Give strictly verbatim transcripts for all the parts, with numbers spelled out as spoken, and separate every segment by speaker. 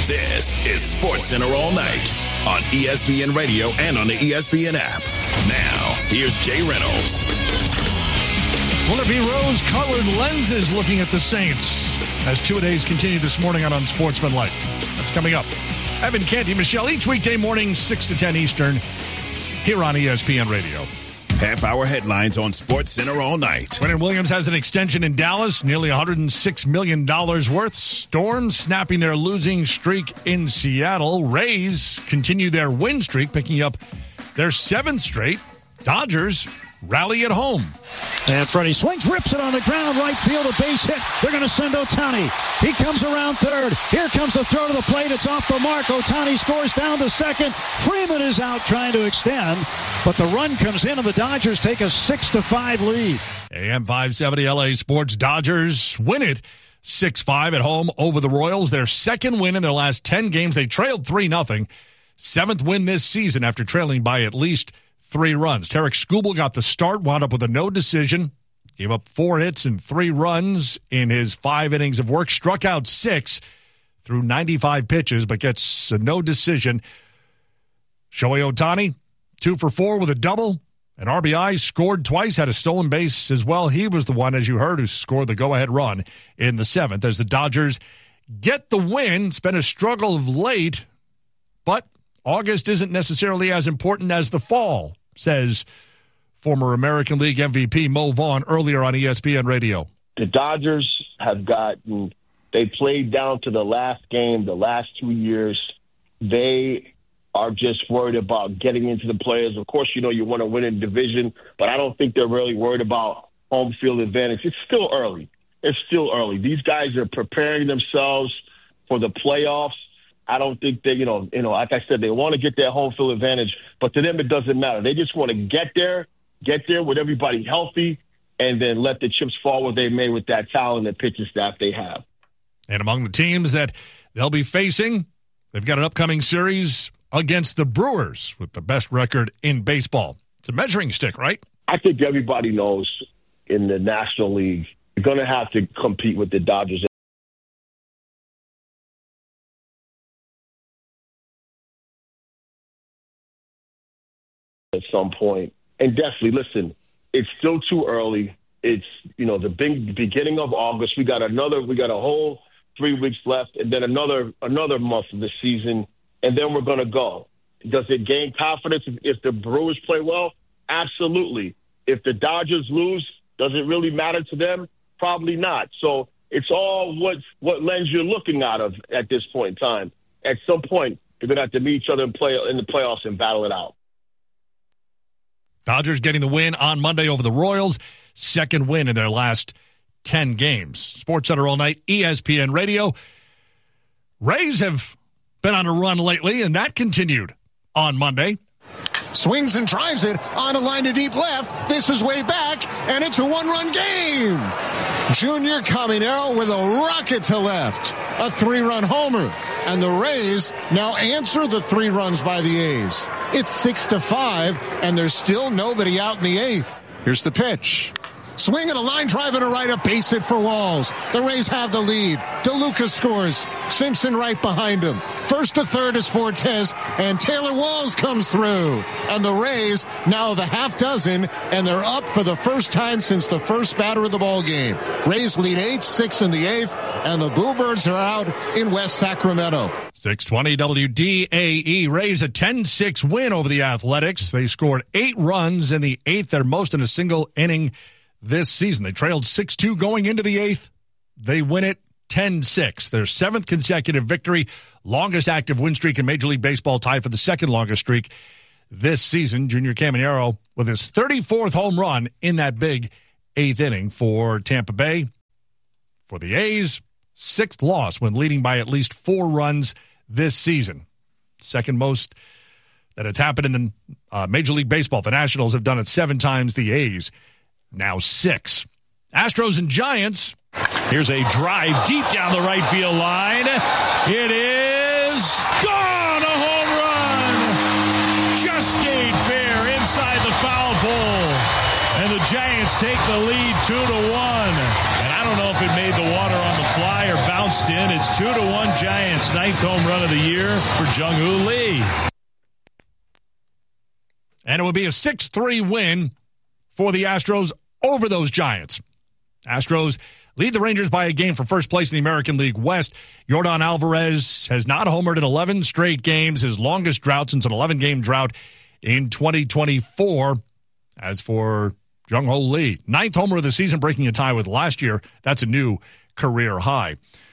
Speaker 1: This is SportsCenter All Night on E S P N Radio and on the E S P N app. Now, here's Jay Reynolds.
Speaker 2: Will there be rose-colored lenses looking at the Saints as two-a-days continue this morning on Unsportsmanlike? That's coming up. Evan Canty, Michelle, each weekday morning, six to ten Eastern, here on E S P N Radio.
Speaker 1: Half-hour headlines on SportsCenter All Night.
Speaker 2: Brennan Williams has an extension in Dallas, nearly one hundred six million dollars worth. Storms snapping their losing streak in Seattle. Rays continue their win streak, picking up their seventh straight. Dodgers rally at home.
Speaker 3: And Freddie swings, rips it on the ground, right field, a base hit. They're going to send Ohtani. He comes around third. Here comes the throw to the plate. It's off the mark. Ohtani scores down to second. Freeman is out trying to extend, but the run comes in, and the Dodgers take a six to five lead.
Speaker 2: A M five seventy L A Sports. Dodgers win it six five at home over the Royals. Their second win in their last ten games. They trailed three nothing. Seventh win this season after trailing by at least three runs. Tarek Skubal got the start, wound up with a no decision, gave up four hits and three runs in his five innings of work, struck out six through ninety-five pitches, but gets a no decision. Shohei Ohtani, two for four with a double, an R B I, scored twice, had a stolen base as well. He was the one, as you heard, who scored the go-ahead run in the seventh as the Dodgers get the win. It's been a struggle of late, but August isn't necessarily as important as the fall, says former American League M V P Mo Vaughn earlier on E S P N Radio.
Speaker 4: The Dodgers have gotten, they played down to the last game, the last two years. They are just worried about getting into the players. Of course, you know, you want to win a division, but I don't think they're really worried about home field advantage. It's still early. It's still early. These guys are preparing themselves for the playoffs. I don't think they, you know, you know, like I said, they want to get their home field advantage, but to them it doesn't matter. They just want to get there, get there with everybody healthy, and then let the chips fall where they may with that talent and pitching staff they have.
Speaker 2: And among the teams that they'll be facing, they've got an upcoming series against the Brewers with the best record in baseball. It's a measuring stick, right?
Speaker 4: I think everybody knows in the National League, you're going to have to compete with the Dodgers at some point. And definitely, listen, it's still too early. It's, you know, the big beginning of August. We got another, we got a whole three weeks left, and then another another month of the season, and then we're going to go. Does it gain confidence if, if the Brewers play well? Absolutely. If the Dodgers lose, does it really matter to them? Probably not. So it's all what what lens you're looking out of at this point in time. At some point, you're going to have to meet each other and play in the playoffs and battle it out.
Speaker 2: Dodgers getting the win on Monday over the Royals. Second win in their last ten games. SportsCenter All Night, E S P N Radio. Rays have been on a run lately, and that continued on Monday.
Speaker 3: Swings and drives it on a line to deep left. This is way back, and it's a one-run game. Junior Caminero with a rocket to left. A three-run homer. And the Rays now answer the three runs by the A's. It's six to five, and there's still nobody out in the eighth. Here's the pitch. Swing and a line drive and a right, a base hit for Walls. The Rays have the lead. DeLuca scores. Simpson right behind him. First to third is Fortes, and Taylor Walls comes through. And the Rays now have a half dozen, and they're up for the first time since the first batter of the ball game. Rays lead eight six in the eighth, and the Bluebirds are out in West Sacramento.
Speaker 2: six twenty W D A E. Rays a ten six win over the Athletics. They scored eight runs in the eighth, their most in a single inning this season. They trailed six two going into the eighth. They win it ten six. Their seventh consecutive victory, longest active win streak in Major League Baseball, tied for the second longest streak this season. Junior Caminero with his thirty-fourth home run in that big eighth inning for Tampa Bay. For the A's, sixth loss when leading by at least four runs this season. Second most that it's happened in the uh, Major League Baseball. The Nationals have done it seven times. The A's now six. Astros and Giants.
Speaker 5: Here's a drive deep down the right field line. It is gone, a home run. Just stayed fair inside the foul pole. And the Giants take the lead two to one. And I don't know if it made the water on the fly or bounced bounced in. It's two to one Giants. Ninth home run of the year for Jung-Hoo Lee.
Speaker 2: And it would be a six three win for the Astros over those Giants. Astros lead the Rangers by a game for first place in the American League West. Yordan Alvarez has not homered in eleven straight games, his longest drought since an eleven-game drought in twenty twenty-four. As for Jung-Hoo Lee, ninth homer of the season, breaking a tie with last year. That's a new career high.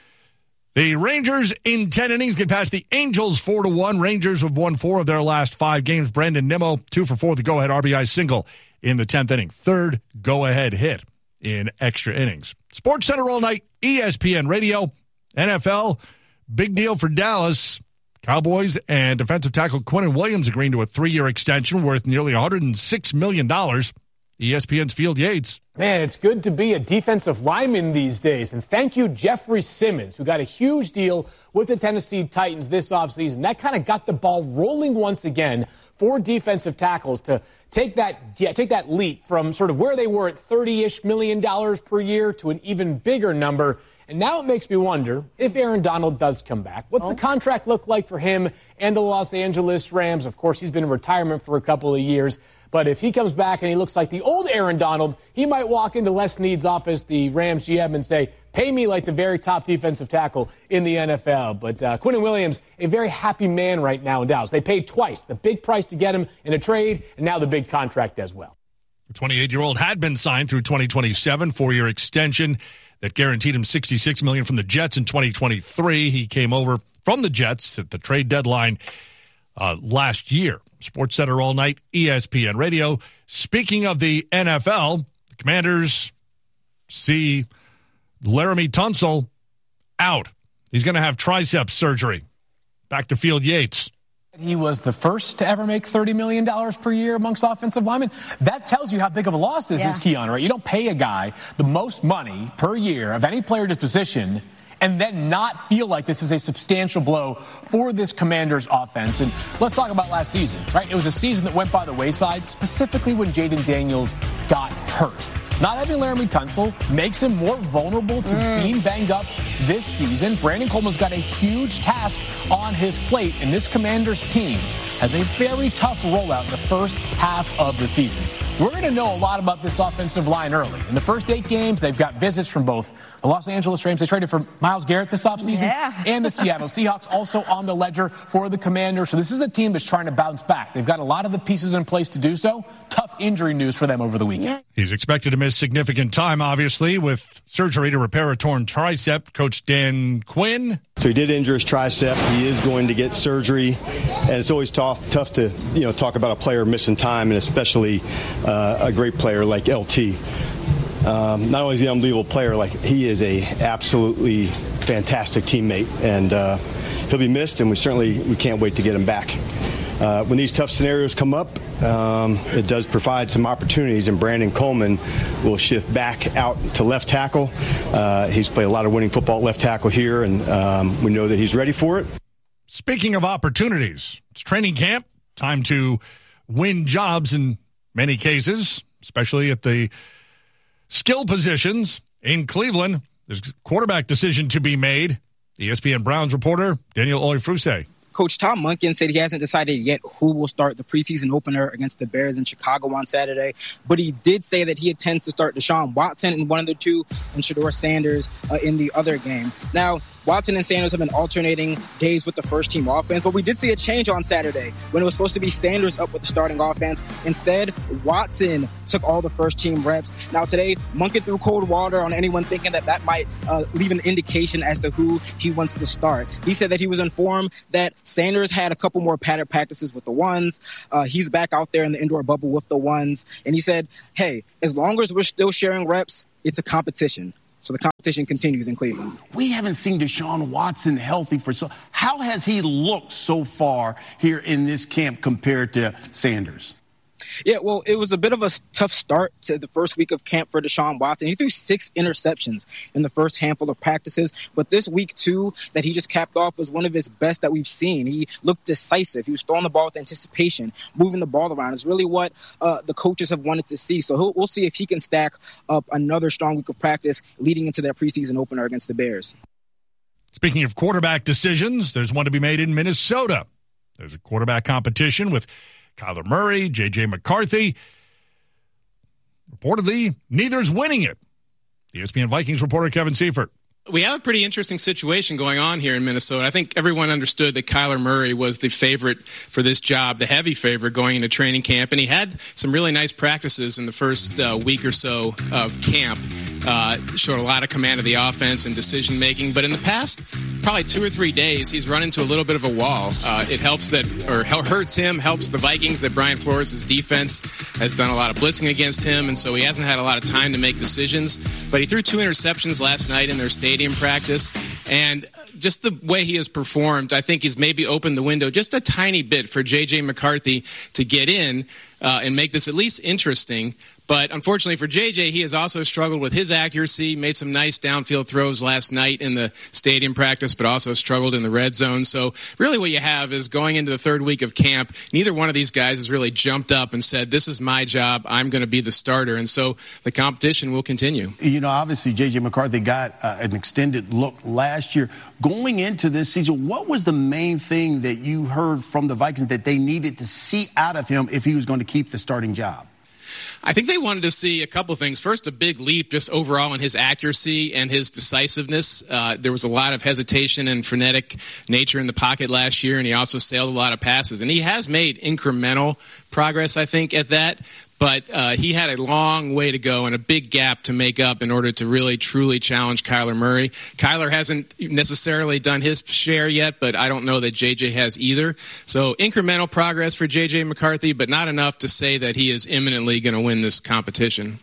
Speaker 2: The Rangers in ten innings get past the Angels four to one. Rangers have won four of their last five games. Brandon Nimmo, two for four, the go-ahead R B I single in the tenth inning. Third go-ahead hit in extra innings. Sports Center all night, E S P N Radio, N F L. Big deal for Dallas. Cowboys and defensive tackle Quinnen Williams agreeing to a three-year extension worth nearly one hundred six million dollars. E S P N's Field Yates.
Speaker 6: Man, it's good to be a defensive lineman these days. And thank you, Jeffrey Simmons, who got a huge deal with the Tennessee Titans this offseason. That kind of got the ball rolling once again for defensive tackles to take that yeah, take that leap from sort of where they were at thirty-ish million dollars per year to an even bigger number. And now it makes me wonder if Aaron Donald does come back. What's oh. the contract look like for him and the Los Angeles Rams? Of course, he's been in retirement for a couple of years. But if he comes back and he looks like the old Aaron Donald, he might walk into Les Snead's office, the Rams G M, and say, pay me like the very top defensive tackle in the N F L. But uh, Quinnen Williams, a very happy man right now in Dallas. They paid twice, the big price to get him in a trade, and now the big contract as well.
Speaker 2: The twenty-eight-year-old had been signed through twenty twenty-seven, four-year extension that guaranteed him sixty-six million dollars from the Jets in twenty twenty-three. He came over from the Jets at the trade deadline uh, last year. Sports Center all night, E S P N Radio. Speaking of the N F L, the Commanders see Laramie Tunsil out. He's going to have triceps surgery. Back to Field Yates.
Speaker 6: He was the first to ever make thirty million dollars per year amongst offensive linemen. That tells you how big of a loss this yeah. is, Keon, right? You don't pay a guy the most money per year of any player at his position and then not feel like this is a substantial blow for this Commanders offense. And let's talk about last season, right? It was a season that went by the wayside, specifically when Jaden Daniels got hurt. Not having Laramie Tunsil makes him more vulnerable to mm. being banged up this season. Brandon Coleman's got a huge task on his plate, and this Commanders team has a very tough rollout the first half of the season. We're going to know a lot about this offensive line early. In the first eight games, they've got visits from both the Los Angeles Rams. They traded for Myles Garrett this offseason, yeah. and the Seattle Seahawks also on the ledger for the Commanders. So this is a team that's trying to bounce back. They've got a lot of the pieces in place to do so. Tough injury news for them over the weekend.
Speaker 2: He's expected to miss significant time, obviously, with surgery to repair a torn tricep. Coach Dan Quinn.
Speaker 7: So he did injure his tricep. He is going to get surgery, and it's always tough, tough to you know talk about a player missing time, and especially uh, a great player like L T. Um, not only is he an unbelievable player, like he is a absolutely fantastic teammate, and uh, he'll be missed. And we certainly we can't wait to get him back. Uh, when these tough scenarios come up, um, it does provide some opportunities, and Brandon Coleman will shift back out to left tackle. Uh, he's played a lot of winning football at left tackle here, and um, we know that he's ready for it.
Speaker 2: Speaking of opportunities, it's training camp, time to win jobs in many cases, especially at the skill positions in Cleveland. There's a quarterback decision to be made. E S P N Browns reporter Daniel Oyefusi.
Speaker 8: Coach Tom Monken said he hasn't decided yet who will start the preseason opener against the Bears in Chicago on Saturday, but he did say that he intends to start Deshaun Watson in one of the two and Shedeur Sanders uh, in the other game. Now, Watson and Sanders have been alternating days with the first-team offense, but we did see a change on Saturday when it was supposed to be Sanders up with the starting offense. Instead, Watson took all the first-team reps. Now, today, Monken threw cold water on anyone thinking that that might uh, leave an indication as to who he wants to start. He said that he was informed that Sanders had a couple more padded practices with the ones. Uh, he's back out there in the indoor bubble with the ones. And he said, hey, as long as we're still sharing reps, it's a competition. So the competition continues in Cleveland.
Speaker 9: We haven't seen Deshaun Watson healthy for so. How has he looked so far here in this camp compared to Sanders?
Speaker 8: Yeah, well, it was a bit of a tough start to the first week of camp for Deshaun Watson. He threw six interceptions in the first handful of practices, but this week two that he just capped off was one of his best that we've seen. He looked decisive. He was throwing the ball with anticipation, moving the ball around. It's really what uh, the coaches have wanted to see. So he'll, we'll see if he can stack up another strong week of practice leading into their preseason opener against the Bears.
Speaker 2: Speaking of quarterback decisions, there's one to be made in Minnesota. There's a quarterback competition with Kyler Murray, J J McCarthy. Reportedly, neither's winning it. E S P N Vikings reporter Kevin Seifert.
Speaker 10: We have a pretty interesting situation going on here in Minnesota. I think everyone understood that Kyler Murray was the favorite for this job, the heavy favorite going into training camp, and he had some really nice practices in the first uh, week or so of camp. Uh, showed a lot of command of the offense and decision-making, but in the past probably two or three days, he's run into a little bit of a wall. Uh, it helps that, or hurts him, helps the Vikings that Brian Flores' defense has done a lot of blitzing against him, and so he hasn't had a lot of time to make decisions. But he threw two interceptions last night in their stadium practice, and just the way he has performed, I think he's maybe opened the window just a tiny bit for J J McCarthy to get in uh, and make this at least interesting. But unfortunately for J J, he has also struggled with his accuracy, made some nice downfield throws last night in the stadium practice, but also struggled in the red zone. So really what you have is going into the third week of camp, neither one of these guys has really jumped up and said, this is my job, I'm going to be the starter. And so the competition will continue.
Speaker 9: You know, obviously J J McCarthy got uh, an extended look last year. Going into this season, what was the main thing that you heard from the Vikings that they needed to see out of him if he was going to keep the starting job?
Speaker 10: I think they wanted to see a couple things. First, a big leap just overall in his accuracy and his decisiveness. Uh, there was a lot of hesitation and frenetic nature in the pocket last year, and he also sailed a lot of passes. And he has made incremental progress, I think, at that. But uh, he had a long way to go and a big gap to make up in order to really, truly challenge Kyler Murray. Kyler hasn't necessarily done his share yet, but I don't know that J J has either. So incremental progress for J J McCarthy, but not enough to say that he is imminently going to win this competition.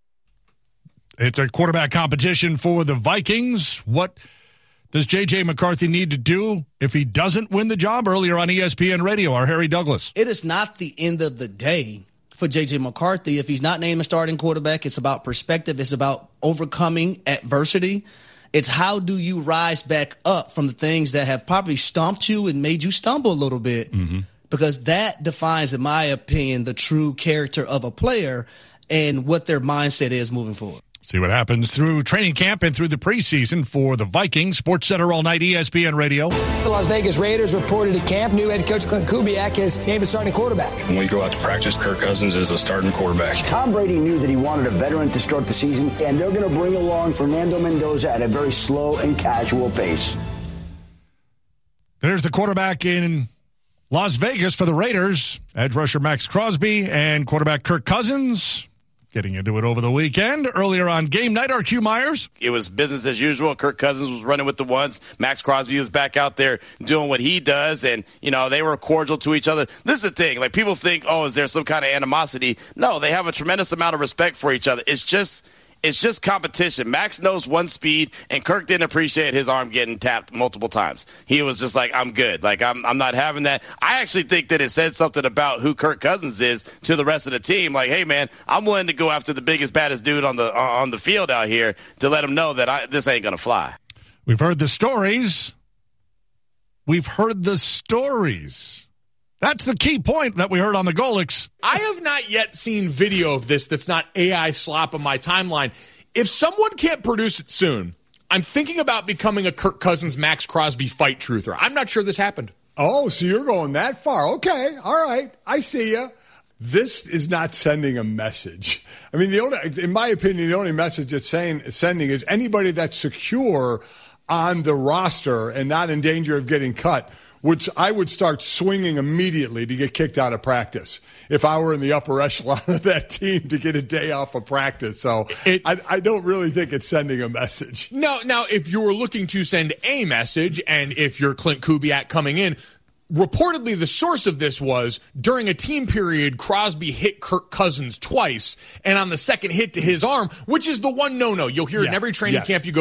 Speaker 2: It's a quarterback competition for the Vikings. What does J J McCarthy need to do if he doesn't win the job? Earlier on E S P N Radio, our Harry Douglas.
Speaker 11: It is not the end of the day for J J McCarthy. If he's not named a starting quarterback, it's about perspective. It's about overcoming adversity. It's how do you rise back up from the things that have probably stomped you and made you stumble a little bit, mm-hmm. because that defines, in my opinion, the true character of a player and what their mindset is moving forward.
Speaker 2: See what happens through training camp and through the preseason for the Vikings. Sports Center all night, E S P N Radio.
Speaker 12: The Las Vegas Raiders reported at camp. New head coach Clint Kubiak has named a starting quarterback.
Speaker 13: When we go out to practice, Kirk Cousins is the starting quarterback.
Speaker 14: Tom Brady knew that he wanted a veteran to start the season, and they're going to bring along Fernando Mendoza at a very slow and casual pace.
Speaker 2: There's the quarterback in Las Vegas for the Raiders. Edge rusher Max Crosby and quarterback Kirk Cousins getting into it over the weekend. Earlier on game night, our Q Myers.
Speaker 15: It was business as usual. Kirk Cousins was running with the ones. Max Crosby was back out there doing what he does, and, you know, they were cordial to each other. This is the thing. Like, people think, oh, is there some kind of animosity? No, they have a tremendous amount of respect for each other. It's just It's just competition. Max knows one speed, and Kirk didn't appreciate his arm getting tapped multiple times. He was just like, I'm good. Like, I'm I'm not having that. I actually think that it said something about who Kirk Cousins is to the rest of the team. Like, hey, man, I'm willing to go after the biggest, baddest dude on the on the field out here to let him know that I, this ain't going to fly.
Speaker 2: We've heard the stories. We've heard the stories. That's the key point that we heard on the Golics.
Speaker 16: I have not yet seen video of this that's not A I slop on my timeline. If someone can't produce it soon, I'm thinking about becoming a Kirk Cousins, Max Crosby fight truther. I'm not sure this happened.
Speaker 17: Oh, so you're going that far. Okay, all right. I see you. This is not sending a message. I mean, the only, in my opinion, the only message it's saying, sending is anybody that's secure on the roster and not in danger of getting cut, which I would start swinging immediately to get kicked out of practice if I were in the upper echelon of that team to get a day off of practice. So it, I, I don't really think it's sending a message.
Speaker 16: No, now, if you were looking to send a message, and if you're Clint Kubiak coming in, reportedly the source of this was during a team period, Crosby hit Kirk Cousins twice, and on the second hit to his arm, which is the one no-no. You'll hear
Speaker 17: yeah,
Speaker 16: it in every training
Speaker 17: yes.
Speaker 16: camp you go